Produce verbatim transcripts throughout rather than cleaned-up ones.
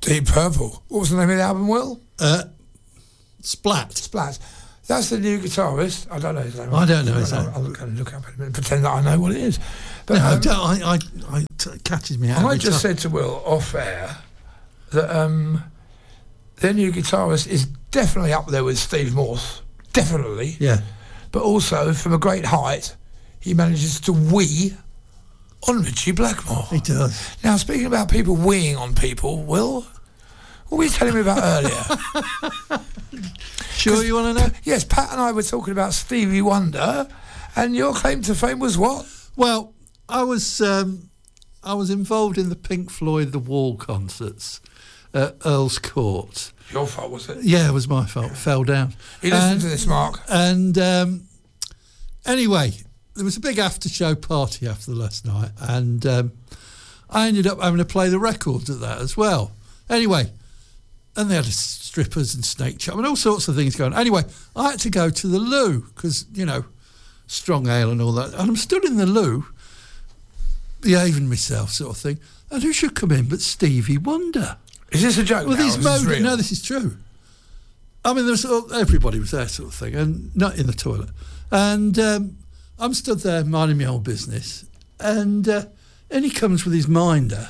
Deep Purple. What was the name of the album, Will? Uh, Splat. Splat. That's the new guitarist. I don't know his name. I don't know his name. I'll look, look up and pretend that I know what it is. But no, um, don't, I, I, I, it catches me out. I just time. said to Will off air that um, their new guitarist is definitely up there with Steve Morse. Definitely. Yeah. But also, from a great height, he manages to wee on Richie Blackmore. He does. Now, speaking about people weeing on people, Will, what were you telling me about earlier? Sure you want to know? Yes, Pat and I were talking about Stevie Wonder, and your claim to fame was what? Well, I was um, I was involved in the Pink Floyd The Wall concerts at Earl's Court. Your fault, was it? Yeah, it was my fault. Fell down. You listened and, to this, Mark. And um, anyway, there was a big after-show party after the last night, and um, I ended up having to play the records at that as well. Anyway, and they had strippers and snake charm and all sorts of things going on. Anyway, I had to go to the loo because, you know, strong ale and all that. And I'm stood in the loo, behaving myself sort of thing, and who should come in but Stevie Wonder? Is this a joke? With now, his or is this mode. real? No, this is true. I mean, there was everybody was there, sort of thing, and not in the toilet. And um, I'm stood there minding my own business, and uh, and he comes with his minder,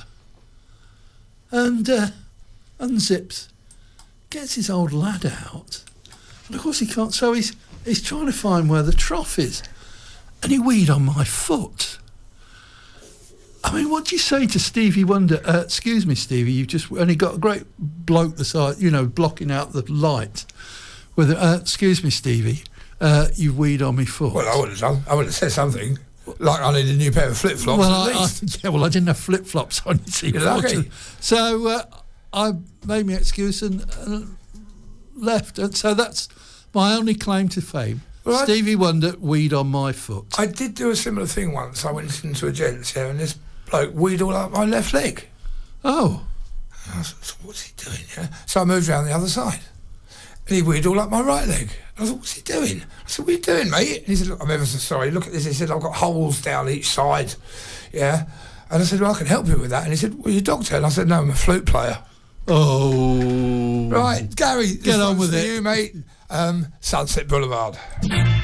and uh, unzips, gets his old lad out, and of course he can't. So he's he's trying to find where the trough is, and he weed on my foot. I mean, what do you say to Stevie Wonder? Uh, excuse me, Stevie, you've just only got a great bloke the side, you know, blocking out the light. With uh, excuse me, Stevie, uh, you've weed on me foot. Well, I would have done. I would have said something like I need a new pair of flip flops. Well, at I, least. I, yeah, well, I didn't have flip flops on. You see, You're lucky. So uh, I made my excuse and uh, left, and so that's my only claim to fame. Well, Stevie I, Wonder, weed on my foot. I did do a similar thing once. I went into a gents here, and this bloke weed all up my left leg. Oh. I was, so what's he doing? Yeah? So I moved around the other side, and he weed all up my right leg. I thought, what's he doing? I said, what are you doing, mate? And he said, look, I'm ever so sorry. Look at this. He said, I've got holes down each side. Yeah. And I said, well, I can help you with that. And he said, well, you're a doctor. And I said, no, I'm a flute player. Oh. Right, Gary. Get on with it. You, mate. Um, Sunset Boulevard.